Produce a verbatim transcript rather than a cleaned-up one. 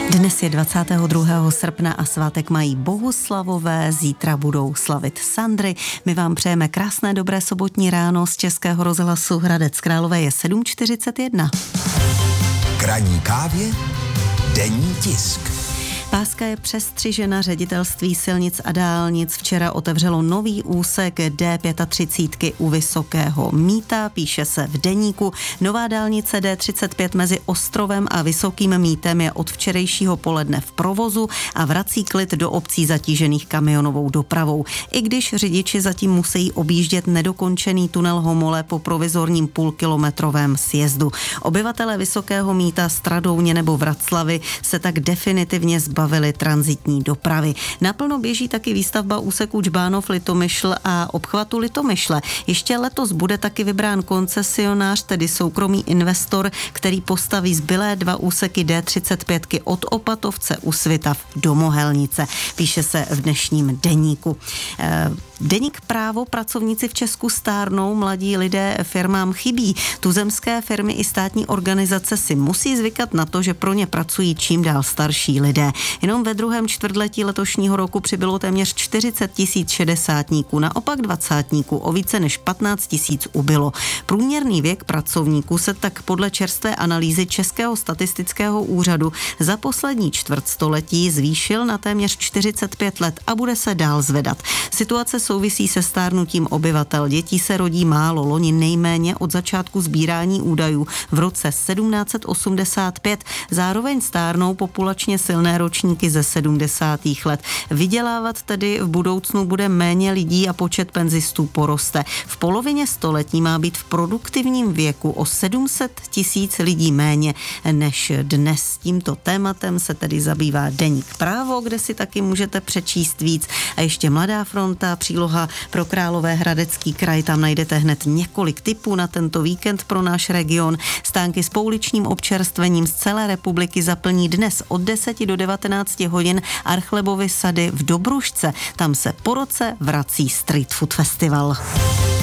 Dnes je dvacátého druhého srpna a svátek mají Bohuslavové, zítra budou slavit Sandry. My vám přejeme krásné dobré sobotní ráno z Českého rozhlasu Hradec Králové, je sedm čtyřicet jedna. K ranní kávě denní tisk. Páska je přestřižena, Ředitelství silnic a dálnic včera otevřelo nový úsek D třicet pět u Vysokého Mýta, píše se v deníku. Nová dálnice D třicet pět mezi Ostrovem a Vysokým Mýtem je od včerejšího poledne v provozu a vrací klid do obcí zatížených kamionovou dopravou. I když řidiči zatím musí objíždět nedokončený tunel Homole po provizorním půlkilometrovém sjezdu. Obyvatelé Vysokého Mýta, Stradouně nebo Vraclavy se tak definitivně zbavili bavili tranzitní dopravy. Naplno běží taky výstavba úseku Čbánov-Litomyšl a obchvatu Litomyšle. Ještě letos bude taky vybrán koncesionář, tedy soukromý investor, který postaví zbylé dva úseky D třicet pět od Opatovce u Svitav do Mohelnice. Píše se v dnešním deníku. Deník Právo, pracovníci v Česku stárnou, mladí lidé firmám chybí. Tuzemské firmy i státní organizace si musí zvykat na to, že pro ně pracují čím dál starší lidé. Jenom ve druhém čtvrtletí letošního roku přibylo téměř čtyřicet tisíc šedesátníků, naopak dvacátníků o více než patnáct tisíc ubylo. Průměrný věk pracovníků se tak podle čerstvé analýzy Českého statistického úřadu za poslední čtvrtstoletí zvýšil na téměř čtyřicet pět let a bude se dál zvedat. Situace souvisí se stárnutím obyvatel. Dětí se rodí málo, loni nejméně od začátku sbírání údajů v roce sedmnáct osmdesát pět. Zároveň stárnou populačně silné ročníky ze sedmdesátých let. Vydělávat tedy v budoucnu bude méně lidí a počet penzistů poroste. V polovině století má být v produktivním věku o sedm set tisíc lidí méně než dnes. Tímto tématem se tedy zabývá deník Právo, kde si taky můžete přečíst víc. A ještě Mladá fronta, příloha pro Královéhradecký kraj, tam najdete hned několik tipů na tento víkend pro náš region. Stánky s pouličním občerstvením z celé republiky zaplní dnes od deseti do devatenácti hodin Archlebovy sady v Dobrušce. Tam se po roce vrací Street Food Festival.